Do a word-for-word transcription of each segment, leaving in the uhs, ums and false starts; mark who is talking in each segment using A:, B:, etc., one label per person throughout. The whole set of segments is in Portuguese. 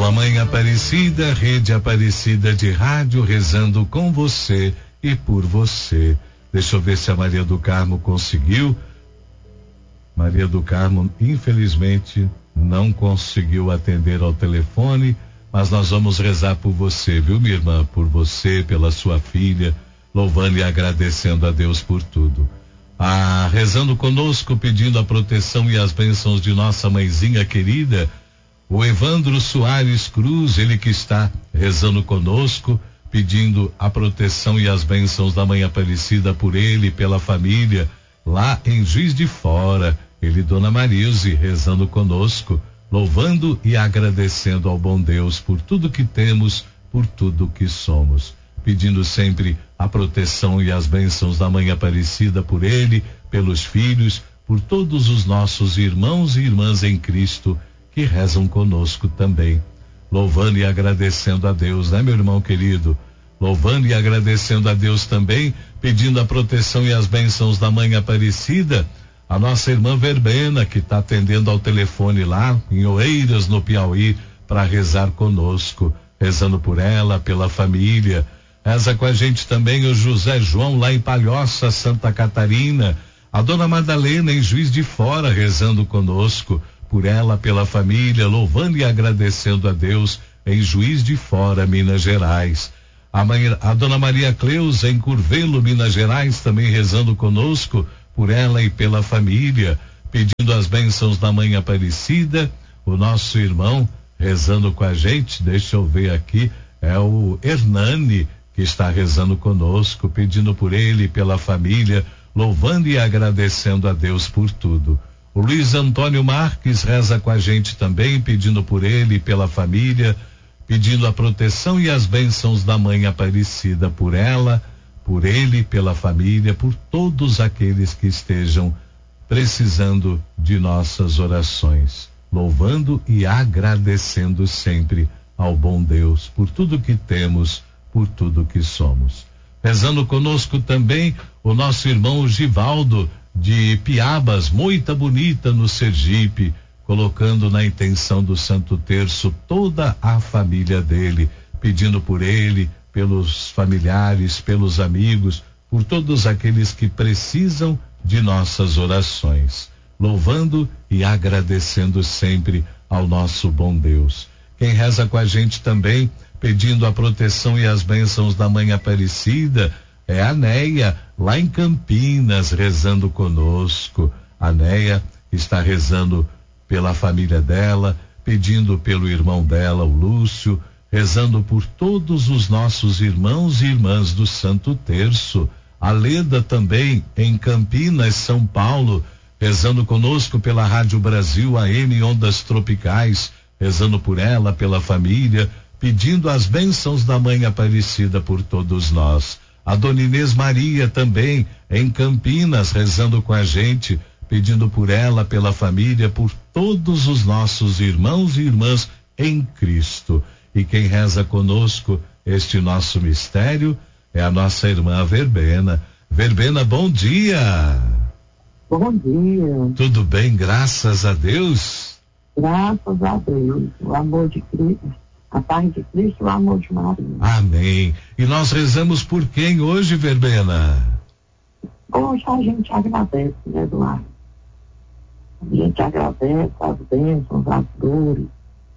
A: Alô, Mãe Aparecida, Rede Aparecida de Rádio, rezando com você e por você. Deixa eu ver se a Maria do Carmo conseguiu. Maria do Carmo, infelizmente, não conseguiu atender ao telefone, mas nós vamos rezar por você, viu, minha irmã? Por você, pela sua filha, louvando e agradecendo a Deus por tudo. Ah, rezando conosco, pedindo a proteção e as bênçãos de nossa mãezinha querida, o Evandro Soares Cruz, ele que está rezando conosco, pedindo a proteção e as bênçãos da Mãe Aparecida por ele e pela família, lá em Juiz de Fora. Ele e Dona Marise rezando conosco, louvando e agradecendo ao bom Deus por tudo que temos, por tudo que somos. Pedindo sempre a proteção e as bênçãos da Mãe Aparecida por ele, pelos filhos, por todos os nossos irmãos e irmãs em Cristo que rezam conosco também. Louvando e agradecendo a Deus, né, meu irmão querido? Louvando e agradecendo a Deus também, pedindo a proteção e as bênçãos da Mãe Aparecida, a nossa irmã Verbena, que está atendendo ao telefone lá em Oeiras, no Piauí, para rezar conosco, rezando por ela, pela família. Reza com a gente também o José João, lá em Palhoça, Santa Catarina, a Dona Madalena, em Juiz de Fora, rezando conosco, por ela, pela família, louvando e agradecendo a Deus, em Juiz de Fora, Minas Gerais. A, mãe, a Dona Maria Cleusa, em Curvelo, Minas Gerais, também rezando conosco, por ela e pela família, pedindo as bênçãos da Mãe Aparecida. O nosso irmão rezando com a gente, deixa eu ver aqui, é o Hernani, que está rezando conosco, pedindo por ele e pela família, louvando e agradecendo a Deus por tudo. O Luiz Antônio Marques reza com a gente também, pedindo por ele e pela família, pedindo a proteção e as bênçãos da Mãe Aparecida por ela, por ele, pela família, por todos aqueles que estejam precisando de nossas orações, louvando e agradecendo sempre ao bom Deus por tudo que temos, por tudo que somos. Rezando conosco também o nosso irmão Givaldo, de Piabas, Moita Bonita, no Sergipe, colocando na intenção do Santo Terço toda a família dele, pedindo por ele, pelos familiares, pelos amigos, por todos aqueles que precisam de nossas orações, louvando e agradecendo sempre ao nosso bom Deus. Quem reza com a gente também, pedindo a proteção e as bênçãos da Mãe Aparecida, é a Neia, lá em Campinas, rezando conosco. A Neia está rezando pela família dela, pedindo pelo irmão dela, o Lúcio, rezando por todos os nossos irmãos e irmãs do Santo Terço. A Leda também, em Campinas, São Paulo, rezando conosco pela Rádio Brasil A M Ondas Tropicais, rezando por ela, pela família, pedindo as bênçãos da Mãe Aparecida por todos nós. A Dona Inês Maria também, em Campinas, rezando com a gente, pedindo por ela, pela família, por todos os nossos irmãos e irmãs em Cristo. E quem reza conosco este nosso mistério é a nossa irmã Verbena. Verbena, bom dia.
B: Bom dia.
A: Tudo bem, graças a Deus?
B: Graças a Deus. O amor de Cristo, a paz de Cristo e o amor de Maria.
A: Amém. E nós rezamos por quem hoje, Verbena?
B: Hoje a gente agradece, né, Eduardo? A gente agradece as bênçãos, as dores.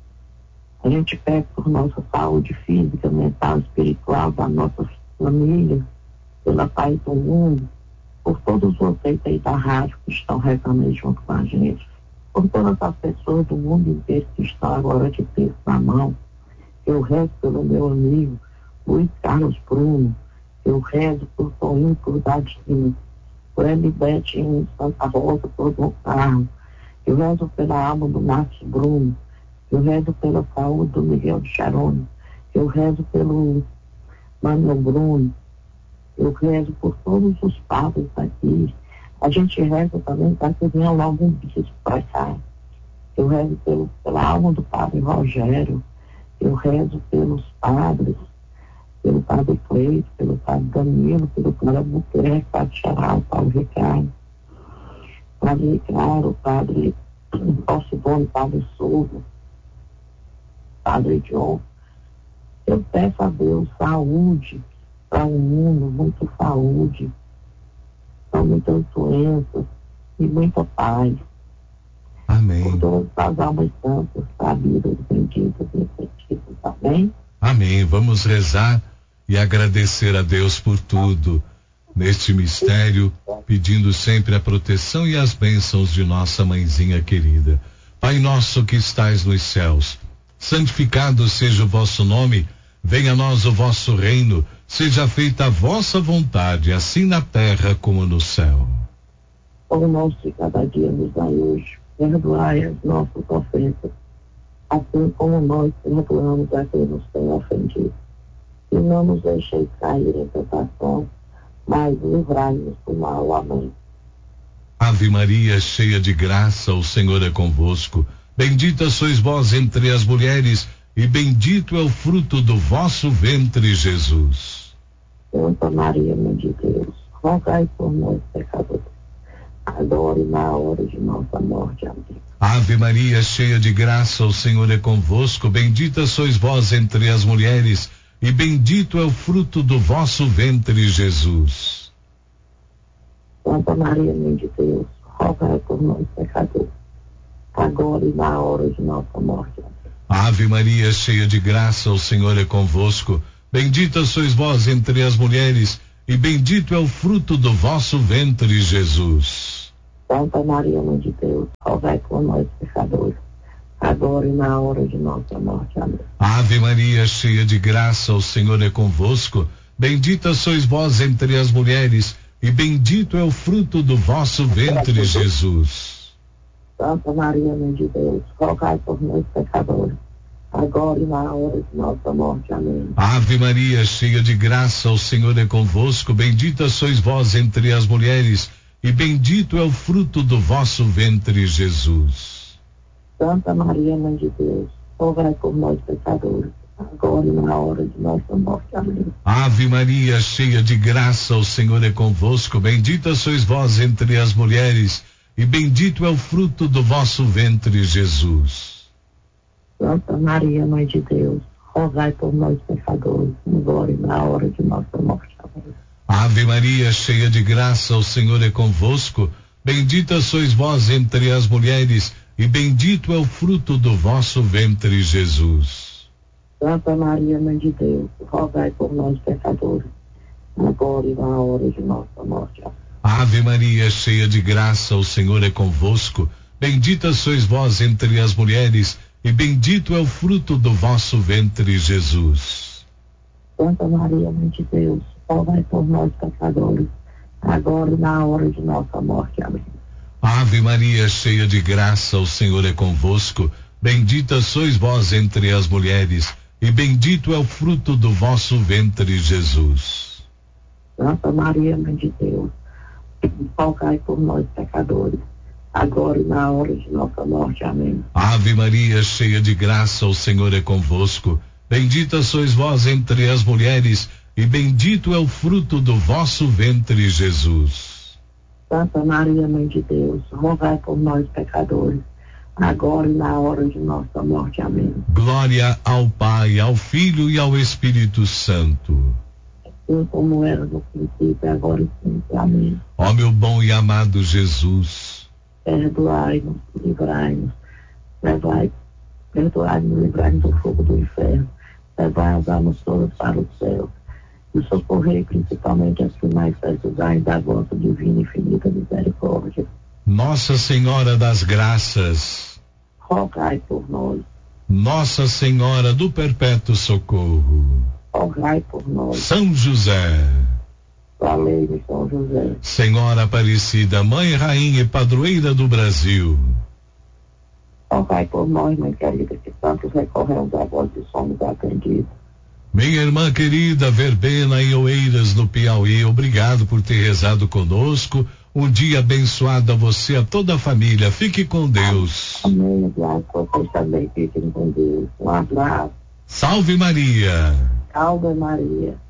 B: A gente pede por nossa saúde física, mental, espiritual, da nossa família, pela paz do mundo, por todos vocês aí da rádio que estão rezando aí junto com a gente, por todas as pessoas do mundo inteiro que estão agora de terço na mão. Eu rezo pelo meu amigo Luiz Carlos Bruno, eu rezo por Toninho, por Dadinho, por Elibete em Santa Rosa, por Dom Carlos. Eu rezo pela alma do Márcio Bruno, eu rezo pela saúde do Miguel de Charone, eu rezo pelo Manuel Bruno, eu rezo por todos os padres aqui. A gente reza também para que venha logo um bispo para cá. Eu rezo pelo, pela alma do padre Rogério, eu rezo pelos padres, pelo padre Cleito, pelo padre Danilo, pelo padre Albuquerque, padre Charal, padre Ricardo, padre Ricardo, padre Alcibone, padre Souza, Padre John. Eu peço a Deus saúde para o mundo, muita saúde, para muitas doenças e muita paz.
A: Amém.
B: Por todas as almas santas, sabidas, benditas e efetivas. Amém?
A: Amém. Vamos rezar e agradecer a Deus por tudo neste mistério, pedindo sempre a proteção e as bênçãos de nossa mãezinha querida. Pai nosso que estais nos céus, santificado seja o vosso nome, venha a nós o vosso reino, seja feita a vossa vontade, assim na terra como no céu.
B: O nosso de cada dia nos dai hoje, perdoai as nossas ofensas, assim como nós perdoamos a quem nos tem ofendido. E não nos deixeis cair em tentação, mas livrai-nos do mal. Amém.
A: Ave Maria, cheia de graça, o Senhor é convosco. Bendita sois vós entre as mulheres, e bendito é o fruto do vosso ventre, Jesus.
B: Santa Maria, Mãe de Deus, rogai por nós, pecadores, agora e na hora de nossa morte. Amém.
A: Ave Maria, cheia de graça, o Senhor é convosco. Bendita sois vós entre as mulheres, e bendito é o fruto do vosso ventre, Jesus.
B: Santa Maria, Mãe de Deus, rogai por nós, pecadores, agora e na hora de nossa morte. Amém.
A: Ave Maria, cheia de graça, o Senhor é convosco. Bendita sois vós entre as mulheres, e bendito é o fruto do vosso ventre, Jesus.
B: Santa Maria, Mãe de Deus, rogai por nós, pecadores, agora e na hora de nossa morte. Amém.
A: Ave Maria, cheia de graça, o Senhor é convosco. Bendita sois vós entre as mulheres, e bendito é o fruto do vosso ventre, Jesus.
B: Santa Maria, Mãe de Deus, rogai por nós, pecadores, agora e na hora de nossa morte. Amém.
A: Ave Maria, cheia de graça, o Senhor é convosco. Bendita sois vós entre as mulheres, e bendito é o fruto do vosso ventre, Jesus.
B: Santa Maria, Mãe de Deus, rogai por nós, pecadores, agora e na hora de nossa morte. Amém.
A: Ave Maria, cheia de graça, o Senhor é convosco. Bendita sois vós entre as mulheres, e bendito é o fruto do vosso ventre, Jesus.
B: Santa Maria, Mãe de Deus, rogai por nós, pecadores, agora e na hora de nossa morte. Amém.
A: Ave Maria, cheia de graça, o Senhor é convosco. Bendita sois vós entre as mulheres, e bendito é o fruto do vosso ventre, Jesus.
B: Santa Maria, Mãe de Deus, rogai por nós, pecadores, agora e na hora de nossa morte. Amém.
A: Ave Maria, cheia de graça, o Senhor é convosco. Bendita sois vós entre as mulheres, e bendito é o fruto do vosso ventre, Jesus.
B: Santa Maria, Mãe de Deus, rogai por nós, pecadores, agora e na hora de nossa morte. Amém.
A: Ave Maria, cheia de graça, o Senhor é convosco. Bendita sois vós entre as mulheres, e bendito é o fruto do vosso ventre, Jesus.
B: Santa Maria, Mãe de Deus, rogai por nós, pecadores, agora e na hora de nossa morte. Amém.
A: Ave Maria, cheia de graça, o Senhor é convosco. Bendita sois vós entre as mulheres, e bendito é o fruto do vosso ventre, Jesus.
B: Santa Maria, Mãe de Deus, rogai por nós, pecadores, agora e na hora de nossa morte. Amém.
A: Glória ao Pai, ao Filho e ao Espírito Santo.
B: Assim como era no princípio, agora e sempre. Amém.
A: Ó meu bom e amado Jesus,
B: Perdoai-nos, livrai-nos, levai, perdoai-nos, livrai-nos do fogo do inferno, levai as almas todas para o céu, e socorrei principalmente as que mais precisarem da vossa divina e infinita misericórdia.
A: Nossa Senhora das Graças,
B: Rogai por nós.
A: Nossa Senhora do Perpétuo Socorro,
B: Rogai por nós.
A: São José,
B: Valei-me, São José.
A: Senhora Aparecida, Mãe, Rainha e Padroeira do Brasil,
B: Rogai por nós, Mãe querida, que tantos recorremos a vós e somos atendidos.
A: minha irmã querida Verbena e Oeiras no Piauí, obrigado por ter rezado conosco. Um dia abençoado a você, a toda a família. Fique com Deus.
B: Amém, abraço. Vocês também fiquem com Deus. Um abraço.
A: Salve Maria.
B: Salve Maria.